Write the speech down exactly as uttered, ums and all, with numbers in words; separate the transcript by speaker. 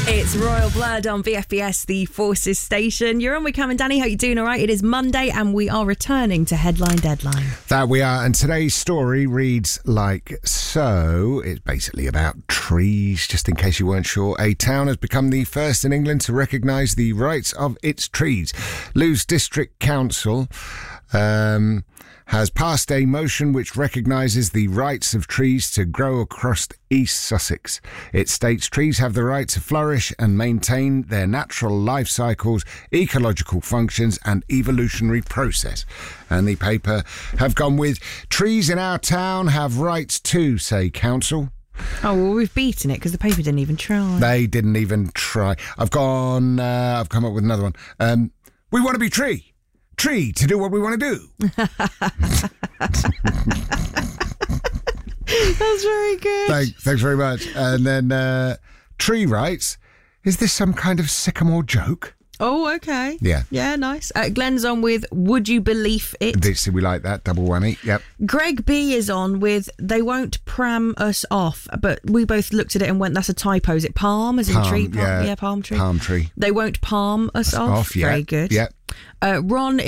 Speaker 1: It's Royal Blood on V F B S, the Forces station. You're on with Cam and Danny. How you doing? All right. It is Monday and we are returning to Headline Deadline.
Speaker 2: That we are. And today's story reads like so. It's basically about trees, just in case you weren't sure. A town has become the first in England to recognise the rights of its trees. Lewes District Council um, has passed a motion which recognises the rights of trees to grow across East Sussex. It states trees have the right to flourish and maintain their natural life cycles, ecological functions and evolutionary process. And the paper have gone with, trees in our town have rights too, say council.
Speaker 1: Oh, well, we've beaten it because the paper didn't even try.
Speaker 2: They didn't even try. I've gone, uh, I've come up with another one. Um, we want to be tree. Tree to do what we want to do.
Speaker 1: That's very good.
Speaker 2: Thank, thanks very much. And then uh, tree rights. Is this some kind of sycamore joke?
Speaker 1: Oh, okay.
Speaker 2: Yeah.
Speaker 1: Yeah, nice. Uh, Glenn's on with Would You Believe It?
Speaker 2: This, we like that. Double whammy. Yep.
Speaker 1: Greg B is on with They Won't Pram Us Off. But we both looked at it and went, that's a typo. Is it palm as in
Speaker 2: Palm,
Speaker 1: tree? Palm?
Speaker 2: yeah.
Speaker 1: yeah, palm tree.
Speaker 2: Palm tree.
Speaker 1: They won't palm us off.
Speaker 2: Off, yeah.
Speaker 1: Very good.
Speaker 2: Yeah.
Speaker 1: Uh, Ron